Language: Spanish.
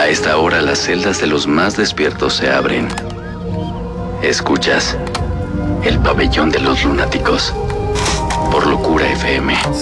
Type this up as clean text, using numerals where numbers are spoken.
A esta hora las celdas de los más despiertos se abren. Escuchas el pabellón de los lunáticos por Locura FM.